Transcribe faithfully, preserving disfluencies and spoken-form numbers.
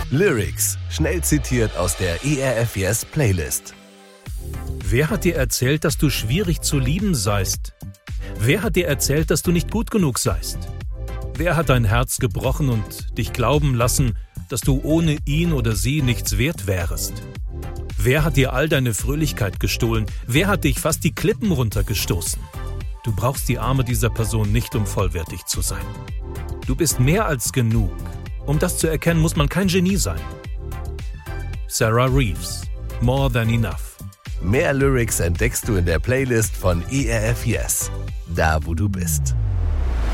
Lyrics, schnell zitiert aus der E R F Yes Playlist. Wer hat dir erzählt, dass du schwierig zu lieben seist? Wer hat dir erzählt, dass du nicht gut genug seist? Wer hat dein Herz gebrochen und dich glauben lassen, dass du ohne ihn oder sie nichts wert wärest? Wer hat dir all deine Fröhlichkeit gestohlen? Wer hat dich fast die Klippen runtergestoßen? Du brauchst die Arme dieser Person nicht, um vollwertig zu sein. Du bist mehr als genug. Um das zu erkennen, muss man kein Genie sein. Sarah Reeves, More Than Enough. Mehr Lyrics entdeckst du in der Playlist von E R F Yes, da wo du bist.